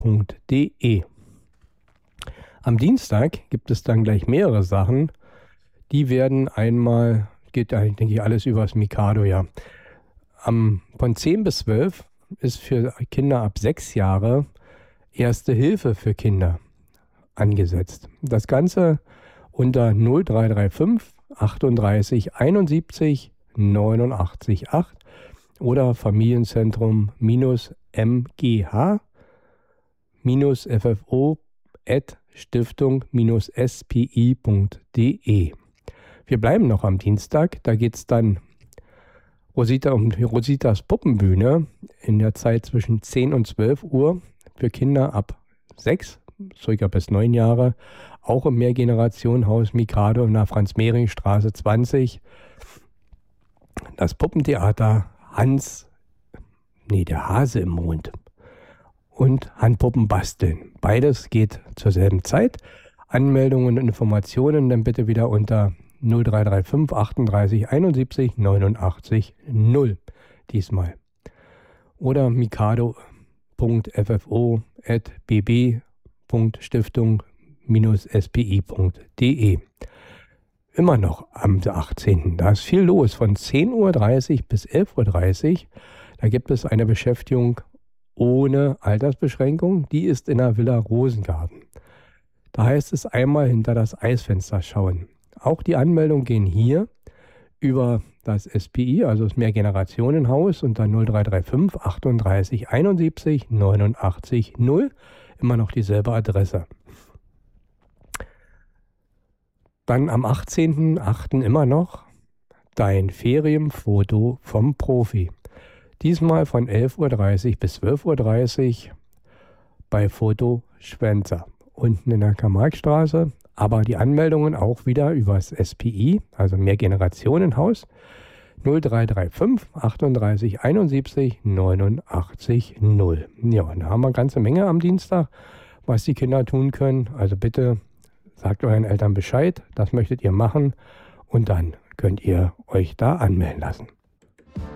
Am Dienstag gibt es dann gleich mehrere Sachen. Die werden einmal, geht eigentlich, denke ich, alles über das Mikado, ja. Von 10 bis 12 ist für Kinder ab 6 Jahre Erste Hilfe für Kinder angesetzt. Das Ganze unter 0335 38 71 89 8 oder Familienzentrum-MGH-FFO@stiftung-spi.de. Wir bleiben noch am Dienstag, da geht es dann um Rositas Puppenbühne in der Zeit zwischen 10 und 12 Uhr für Kinder ab 6, circa bis 9 Jahre, auch im Mehrgenerationenhaus Mikado in der Franz-Mehring-Straße 20. Das Puppentheater der Hase im Mond und Handpuppen basteln. Beides geht zur selben Zeit. Anmeldungen und Informationen dann bitte wieder unter 0335 38 71 89 0 diesmal. Oder mikado.ffo@bb.stiftung-spi.de. Immer noch am 18. Da ist viel los. Von 10.30 Uhr bis 11.30 Uhr. Da gibt es eine Beschäftigung ohne Altersbeschränkung. Die ist in der Villa Rosengarten. Da heißt es einmal hinter das Eisfenster schauen. Auch die Anmeldungen gehen hier über das SPI, also das Mehrgenerationenhaus, unter 0335 38 71 89 0. Immer noch dieselbe Adresse. Dann am 18.08. immer noch dein Ferienfoto vom Profi. Diesmal von 11.30 Uhr bis 12.30 Uhr bei Foto Schwänzer. Unten in der Karl-Marx-Straße. Aber die Anmeldungen auch wieder übers SPI, also Mehrgenerationenhaus, 0335 38 71 89 0. Ja, und da haben wir eine ganze Menge am Dienstag, was die Kinder tun können. Also bitte sagt euren Eltern Bescheid, das möchtet ihr machen und dann könnt ihr euch da anmelden lassen.